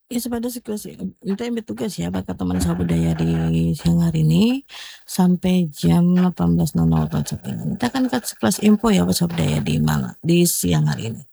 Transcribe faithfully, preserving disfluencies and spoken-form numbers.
Ya sepada sekelas ente yang bertugas ya bakal teman sabudaya di siang hari ini sampai jam delapan belas nol nol. Kita kan sekelas info ya sabudaya di Malang di siang hari ini.